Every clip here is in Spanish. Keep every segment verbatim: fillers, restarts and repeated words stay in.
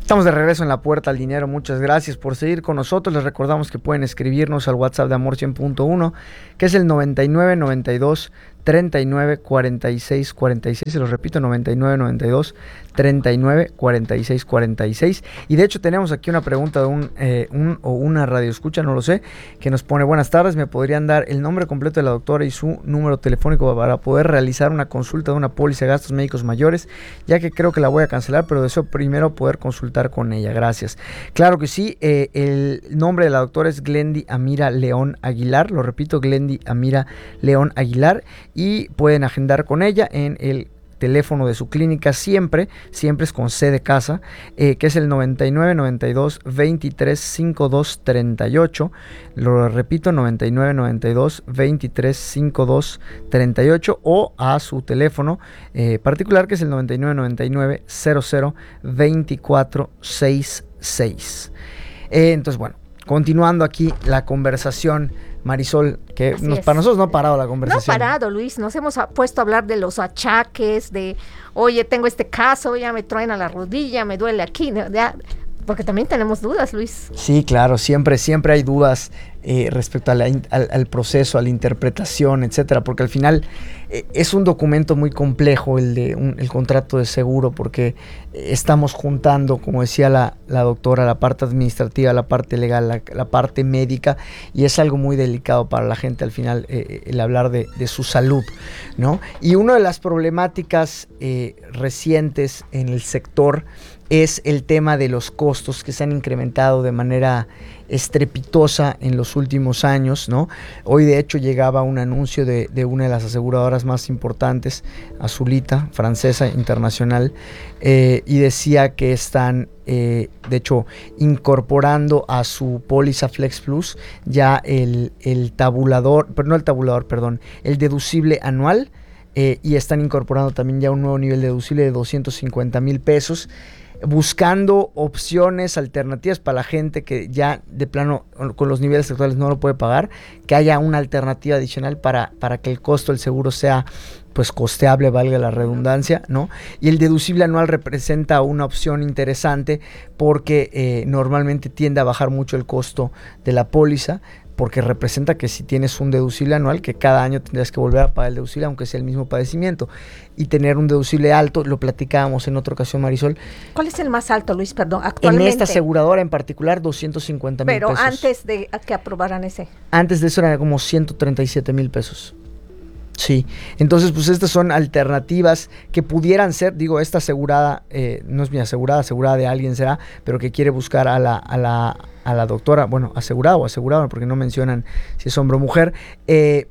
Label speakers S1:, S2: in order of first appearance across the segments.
S1: Estamos de regreso en La Puerta al Dinero. Muchas gracias por seguir con nosotros. Les recordamos que pueden escribirnos al WhatsApp de Amor cien punto uno, que es el noventa y nueve, noventa y dos, treinta y nueve, cuarenta y seis, cuarenta y seis. Se los repito, noventa y nueve, noventa y dos, treinta y nueve, cuarenta y seis, cuarenta y seis. Y de hecho tenemos aquí una pregunta de un, eh, un o una radioescucha, no lo sé, que nos pone: buenas tardes, ¿me podrían dar el nombre completo de la doctora y su número telefónico para poder realizar una consulta de una póliza de gastos médicos mayores? Ya que creo que la voy a cancelar, pero deseo primero poder consultar con ella. Gracias. Claro que sí. Eh, el nombre de la doctora es Glendy Amira León Aguilar. Lo repito, Glendy Amira León Aguilar. Y pueden agendar con ella en el teléfono de su clínica, siempre, siempre es con C de casa, eh, que es el noventa y nueve, noventa y dos, veintitrés, cincuenta y dos, treinta y ocho. Lo repito, noventa y nueve, noventa y dos, veintitrés, cincuenta y dos, treinta y ocho, o a su teléfono eh, particular, que es el noventa y nueve, noventa y nueve, cero cero, veinticuatro, sesenta y seis. Eh, entonces, bueno, continuando aquí la conversación, Marisol, que nos, para nosotros no ha parado la conversación.
S2: No ha parado, Luis, nos hemos puesto a hablar de los achaques, de, oye, tengo este caso, ya me truena la rodilla, me duele aquí, ya, porque también tenemos dudas, Luis.
S1: Sí, claro, siempre, siempre hay dudas eh, respecto a la, al, al proceso, a la interpretación, etcétera, porque al final eh, es un documento muy complejo el de un, el contrato de seguro, porque eh, estamos juntando, como decía la, la doctora, la parte administrativa, la parte legal, la, la parte médica, y es algo muy delicado para la gente al final eh, el hablar de, de su salud, ¿no? Y una de las problemáticas eh, recientes en el sector es el tema de los costos, que se han incrementado de manera estrepitosa en los últimos años, ¿no? Hoy de hecho llegaba un anuncio de, de una de las aseguradoras más importantes, Azulita, francesa, internacional, eh, y decía que están eh, de hecho incorporando a su póliza Flex Plus ya el, el tabulador, pero no el tabulador, perdón, el deducible anual, eh, y están incorporando también ya un nuevo nivel deducible de doscientos cincuenta mil pesos, buscando opciones alternativas para la gente que ya de plano con los niveles actuales no lo puede pagar, que haya una alternativa adicional para, para que el costo del seguro sea pues costeable, valga la redundancia, ¿no? Y el deducible anual representa una opción interesante porque eh, normalmente tiende a bajar mucho el costo de la póliza, porque representa que si tienes un deducible anual, que cada año tendrías que volver a pagar el deducible, aunque sea el mismo padecimiento, y tener un deducible alto, lo platicábamos en otra ocasión, Marisol.
S2: ¿Cuál es el más alto, Luis? Perdón, actualmente.
S1: En esta aseguradora en particular, doscientos cincuenta mil pesos.
S2: Pero antes de que aprobaran ese.
S1: Antes de eso era como ciento treinta y siete mil pesos. Sí, entonces pues estas son alternativas que pudieran ser, digo, esta asegurada, eh, no es mi asegurada, asegurada de alguien será, pero que quiere buscar a la, a la, a la doctora, bueno, asegurada o asegurada, porque no mencionan si es hombre o mujer. Eh,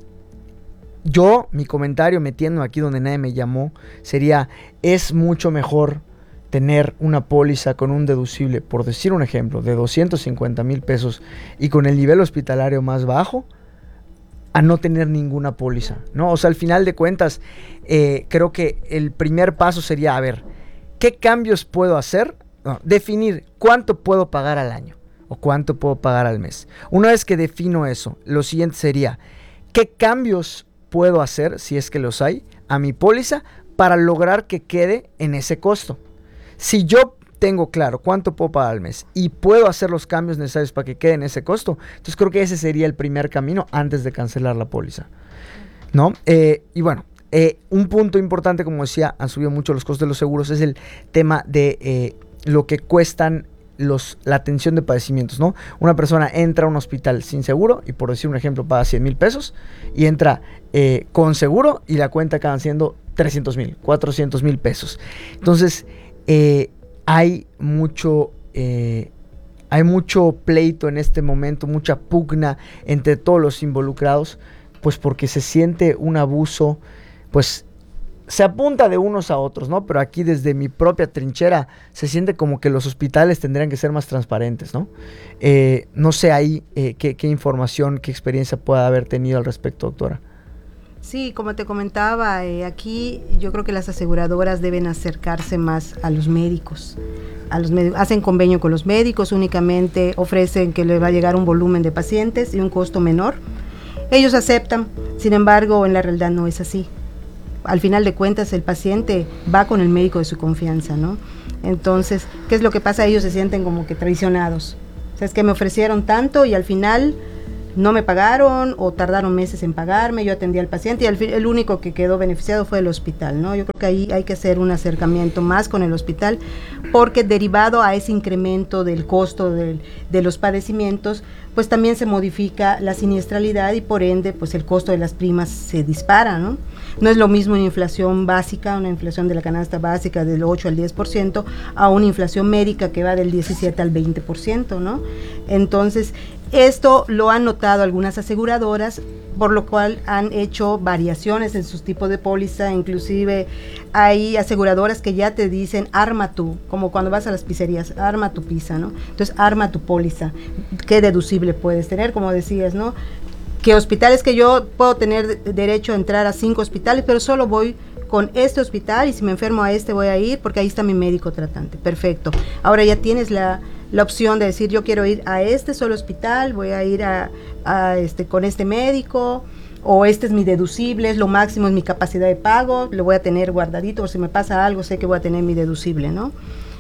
S1: yo, mi comentario, metiendo aquí donde nadie me llamó, sería, es mucho mejor tener una póliza con un deducible, por decir un ejemplo, de doscientos cincuenta mil pesos y con el nivel hospitalario más bajo, a no tener ninguna póliza, ¿no? O sea, al final de cuentas, eh, creo que el primer paso sería, a ver, ¿qué cambios puedo hacer? No, definir cuánto puedo pagar al año o cuánto puedo pagar al mes. Una vez que defino eso, lo siguiente sería, ¿qué cambios puedo hacer, si es que los hay, a mi póliza para lograr que quede en ese costo? Si yo tengo claro cuánto puedo pagar al mes y puedo hacer los cambios necesarios para que quede en ese costo, entonces creo que ese sería el primer camino antes de cancelar la póliza, ¿no? Eh, y bueno, eh, un punto importante, como decía, han subido mucho los costos de los seguros, es el tema de eh, lo que cuestan los, la atención de padecimientos, ¿no? Una persona entra a un hospital sin seguro y, por decir un ejemplo, paga cien mil pesos y entra eh, con seguro y la cuenta acaban siendo trescientos mil, cuatrocientos mil pesos. Entonces, eh, hay mucho eh, hay mucho pleito en este momento, mucha pugna entre todos los involucrados, pues porque se siente un abuso, pues se apunta de unos a otros, ¿no? Pero aquí desde mi propia trinchera se siente como que los hospitales tendrían que ser más transparentes, ¿no? Eh, no sé ahí eh, qué, qué información, qué experiencia pueda haber tenido al respecto, doctora.
S3: Sí, como te comentaba, eh, aquí yo creo que las aseguradoras deben acercarse más a los médicos. A los médicos, hacen convenio con los médicos, únicamente ofrecen que le va a llegar un volumen de pacientes y un costo menor. Ellos aceptan, sin embargo, en la realidad no es así. al final de cuentas el paciente va con el médico de su confianza, ¿no? Entonces, ¿qué es lo que pasa? Ellos se sienten como que traicionados. O sea, es que me ofrecieron tanto y al final no me pagaron o tardaron meses en pagarme, yo atendí al paciente y al fin, el único que quedó beneficiado fue el hospital, ¿no? Yo creo que ahí hay que hacer un acercamiento más con el hospital, porque derivado a ese incremento del costo del, de los padecimientos, pues también se modifica la siniestralidad y por ende, pues el costo de las primas se dispara, ¿no? No es lo mismo una inflación básica, una inflación de la canasta básica del ocho al diez por ciento, a una inflación médica que va del diecisiete al veinte por ciento, ¿no? Entonces, esto lo han notado algunas aseguradoras, por lo cual han hecho variaciones en sus tipos de póliza, inclusive hay aseguradoras que ya te dicen arma tú, como cuando vas a las pizzerías, arma tu pizza, ¿no? Entonces arma tu póliza, qué deducible puedes tener, como decías, ¿no? Que hospitales que yo puedo tener derecho a entrar a cinco hospitales, pero solo voy con este hospital y si me enfermo a este voy a ir porque ahí está mi médico tratante, perfecto. Ahora ya tienes la, la opción de decir yo quiero ir a este solo hospital, voy a ir a, a este con este médico, o este es mi deducible, es lo máximo, es mi capacidad de pago, lo voy a tener guardadito, o si me pasa algo sé que voy a tener mi deducible, ¿no?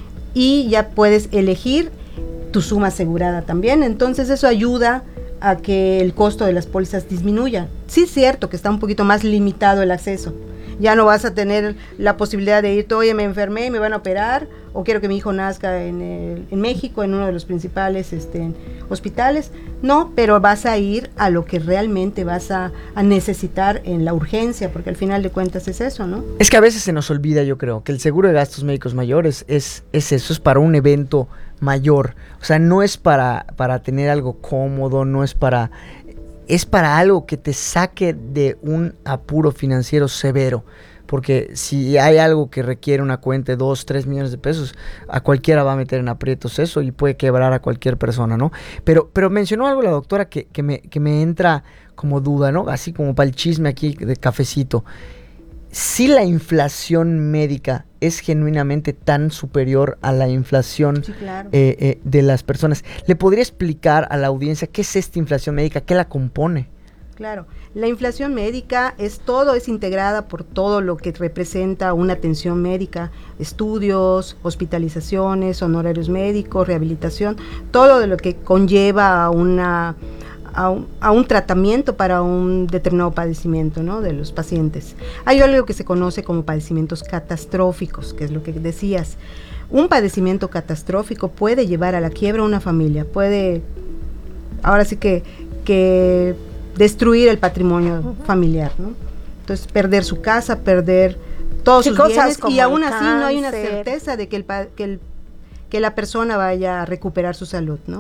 S3: Y ya puedes elegir tu suma asegurada también, entonces eso ayuda a que el costo de las pólizas disminuya. Sí es cierto que está un poquito más limitado el acceso, ya no vas a tener la posibilidad de irte, oye, me enfermé y me van a operar, o quiero que mi hijo nazca en, el, en México, en uno de los principales este, hospitales, no, pero vas a ir a lo que realmente vas a, a necesitar en la urgencia, porque al final de cuentas es eso, ¿no?
S1: Es que a veces se nos olvida, yo creo, que el seguro de gastos médicos mayores es, es eso, es para un evento mayor, o sea, no es para, para tener algo cómodo, no es para... es para algo que te saque de un apuro financiero severo, porque si hay algo que requiere una cuenta de dos, tres millones de pesos, a cualquiera va a meter en aprietos eso y puede quebrar a cualquier persona, ¿no? Pero, pero mencionó algo la doctora que, que, me, que me entra como duda, ¿no? Así como para el chisme aquí de cafecito. Si la inflación médica es genuinamente tan superior a la inflación
S3: sí, claro.
S1: eh, eh, de las personas, ¿le podría explicar a la audiencia qué es esta inflación médica, qué la compone?
S3: Claro, la inflación médica es todo, es integrada por todo lo que representa una atención médica, estudios, hospitalizaciones, honorarios médicos, rehabilitación, todo de lo que conlleva a una... A un, a un tratamiento para un determinado padecimiento, ¿no? De los pacientes. Hay algo que se conoce como padecimientos catastróficos, que es lo que decías. Un padecimiento catastrófico puede llevar a la quiebra a una familia, puede, ahora sí que, que destruir el patrimonio familiar, ¿no? Entonces, perder su casa, perder todos
S2: sí,
S3: sus bienes, y aún
S2: así
S3: no hay una certeza de que, el, que, el, que la persona vaya a recuperar su salud, ¿no?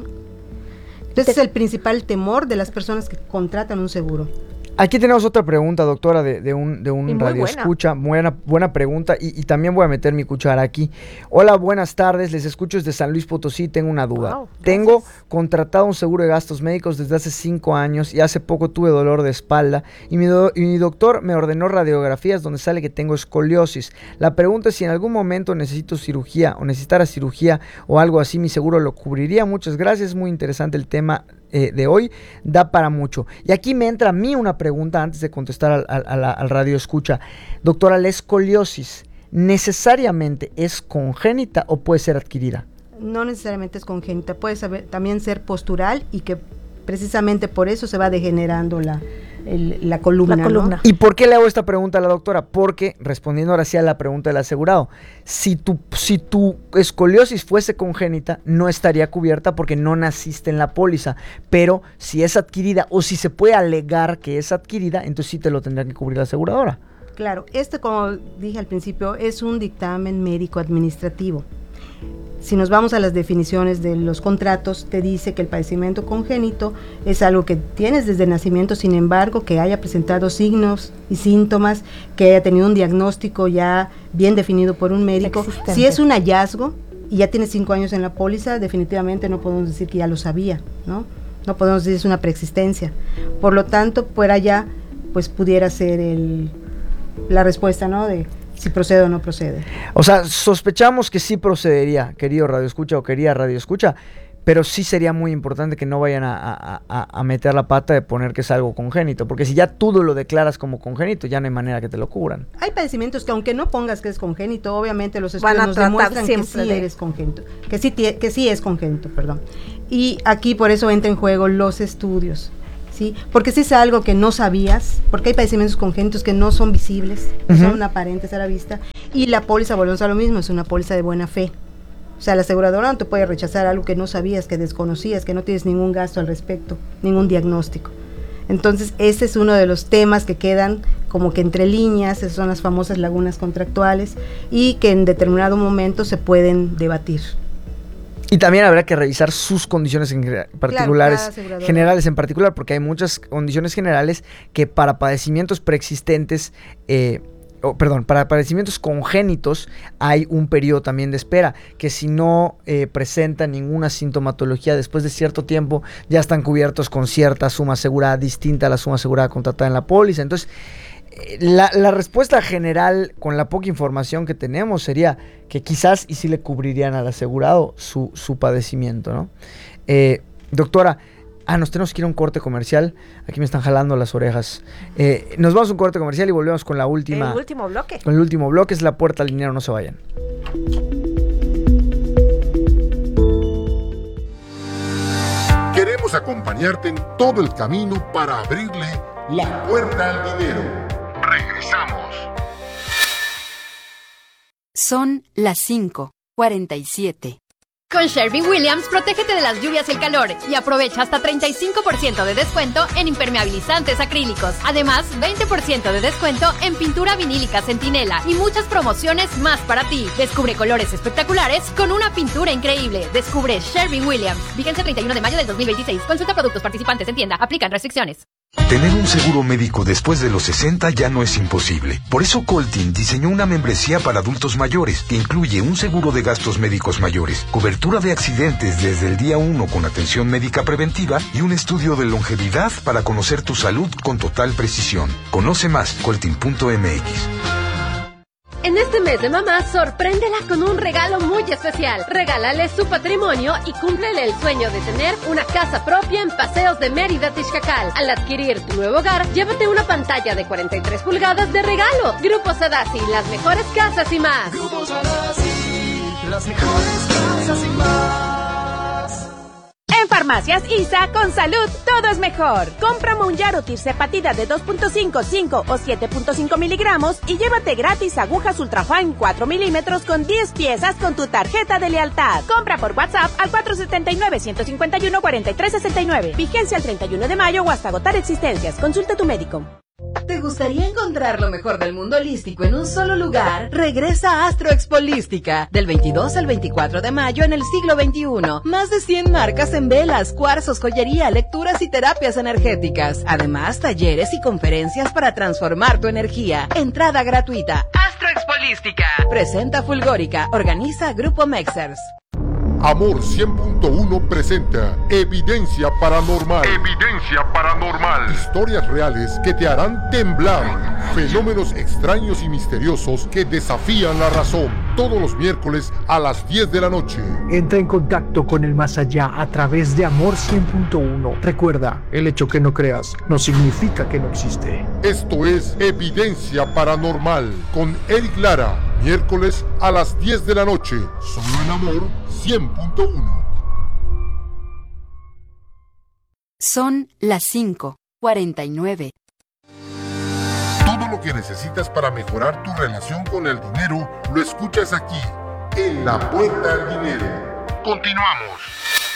S3: Ese es el principal temor de las personas que contratan un seguro.
S1: Aquí tenemos otra pregunta, doctora, de, de un, de un radio buena. escucha. Buena, buena pregunta y, y también voy a meter mi cuchara aquí. Hola, buenas tardes, les escucho desde San Luis Potosí, tengo una duda. Wow, tengo contratado un seguro de gastos médicos desde hace cinco años y hace poco tuve dolor de espalda y mi, do, y mi doctor me ordenó radiografías donde sale que tengo escoliosis. La pregunta es si en algún momento necesito cirugía o necesitara cirugía o algo así, mi seguro lo cubriría. Muchas gracias, muy interesante el tema Eh, de hoy, da para mucho. Y aquí me entra a mí una pregunta antes de contestar al, al, al, al radio escucha. Doctora, ¿la escoliosis necesariamente es congénita o puede ser adquirida?
S3: No necesariamente es congénita, puede saber, también ser postural y que precisamente por eso se va degenerando la, el, la columna.
S2: La columna.
S3: ¿no?
S1: ¿Y por qué le hago esta pregunta a la doctora? Porque, respondiendo ahora sí a la pregunta del asegurado, si tu, si tu escoliosis fuese congénita, no estaría cubierta porque no naciste en la póliza, pero si es adquirida o si se puede alegar que es adquirida, entonces sí te lo tendría que cubrir la aseguradora.
S3: Claro, este, como dije al principio, es un dictamen médico administrativo. Si nos vamos a las definiciones de los contratos, te dice que el padecimiento congénito es algo que tienes desde nacimiento, sin embargo, que haya presentado signos y síntomas, que haya tenido un diagnóstico ya bien definido por un médico. Existente. Si es un hallazgo y ya tienes cinco años en la póliza, definitivamente no podemos decir que ya lo sabía, ¿no? No podemos decir que es una preexistencia. Por lo tanto, por allá, pues pudiera ser el, la respuesta, ¿no? De si procede o no procede.
S1: O sea, sospechamos que sí procedería, querido radioescucha o querida radioescucha, pero sí sería muy importante que no vayan a, a, a, a meter la pata de poner que es algo congénito, porque si ya tú lo declaras como congénito, ya no hay manera que te lo cubran.
S3: Hay padecimientos que aunque no pongas que es congénito, obviamente los estudios
S2: Van a
S3: nos
S2: tratar
S3: demuestran que
S2: siempre
S3: sí
S2: de-
S3: eres congénito, que sí, tie- que sí es congénito, perdón. Y aquí por eso entra en juego los estudios, ¿sí? Porque si es algo que no sabías, porque hay padecimientos congénitos que no son visibles, que
S1: Ujú.
S3: son aparentes a la vista, y la póliza, volvemos a lo mismo, es una póliza de buena fe. O sea, la aseguradora no te puede rechazar algo que no sabías, que desconocías, que no tienes ningún gasto al respecto, ningún diagnóstico. Entonces, ese es uno de los temas que quedan como que entre líneas, esas son las famosas lagunas contractuales, y que en determinado momento se pueden debatir.
S1: Y también habrá que revisar sus condiciones en ge- particulares,
S3: cada aseguradora.
S1: generales en particular, porque hay muchas condiciones generales que para padecimientos preexistentes, eh, oh, perdón, para padecimientos congénitos hay un periodo también de espera, que si no eh, presentan ninguna sintomatología después de cierto tiempo, ya están cubiertos con cierta suma asegurada distinta a la suma asegurada contratada en la póliza. Entonces, eh, la, la respuesta general con la poca información que tenemos sería que quizás y sí le cubrirían al asegurado su, su padecimiento, ¿no? Eh, doctora, ah, nos tenemos que ir a un corte comercial. Aquí me están jalando las orejas. Eh, nos vamos a un corte comercial y volvemos con la última.
S2: El último bloque.
S1: Con el último bloque, es la puerta al dinero, no se vayan.
S4: Queremos acompañarte en todo el camino para abrirle la puerta al dinero. Regresamos.
S5: Son las cinco cuarenta y siete.
S6: Con Sherwin-Williams, protégete de las lluvias y el calor y aprovecha hasta treinta y cinco por ciento de descuento en impermeabilizantes acrílicos. Además, veinte por ciento de descuento en pintura vinílica Centinela y muchas promociones más para ti. Descubre colores espectaculares con una pintura increíble. Descubre Sherwin-Williams. Vigencia treinta y uno de mayo del dos mil veintiséis. Consulta productos participantes en tienda. Aplican restricciones.
S7: Tener un seguro médico después de los sesenta ya no es imposible. Por eso Coltin diseñó una membresía para adultos mayores que incluye un seguro de gastos médicos mayores, cobertura de accidentes desde el día uno con atención médica preventiva y un estudio de longevidad para conocer tu salud con total precisión. Conoce más, coltin punto m x.
S8: En este mes de mamá, sorpréndela con un regalo muy especial. Regálale su patrimonio y cúmplele el sueño de tener una casa propia en Paseos de Mérida, Tixcacal. Al adquirir tu nuevo hogar, llévate una pantalla de cuarenta y tres pulgadas de regalo. Grupo Sadasi, las mejores casas y más.
S9: Grupo Sadasi, las mejores casas y más.
S10: En Farmacias I S A, con salud, todo es mejor. Compra Monjaro Tirzepatida de dos punto cinco, cinco o siete punto cinco miligramos y llévate gratis agujas Ultrafine cuatro milímetros con diez piezas con tu tarjeta de lealtad. Compra por WhatsApp al cuatro siete nueve, uno cinco uno, cuatro tres seis nueve. Vigencia el treinta y uno de mayo o hasta agotar existencias. Consulta a tu médico.
S11: ¿Te gustaría encontrar lo mejor del mundo holístico en un solo lugar? Regresa a Astro Expo Holística, del veintidós al veinticuatro de mayo en el siglo veintiuno. Más de cien marcas en velas, cuarzos, joyería, lecturas y terapias energéticas. Además, talleres y conferencias para transformar tu energía. Entrada gratuita. Astro Expo Holística. Presenta Fulgórica. Organiza Grupo Mexers.
S4: Amor cien punto uno presenta Evidencia Paranormal. Evidencia Paranormal. Historias reales que te harán temblar. Fenómenos extraños y misteriosos que desafían la razón. Todos los miércoles a las diez de la noche.
S12: Entra en contacto con el más allá a través de Amor cien punto uno. Recuerda, el hecho que no creas no significa que no existe.
S4: Esto es Evidencia Paranormal con Eric Lara. Miércoles a las diez de la noche. Solo en Amor cien punto uno.
S5: Son las cinco cuarenta y nueve.
S4: Todo lo que necesitas para mejorar tu relación con el dinero lo escuchas aquí, en La Puerta al Dinero. Continuamos.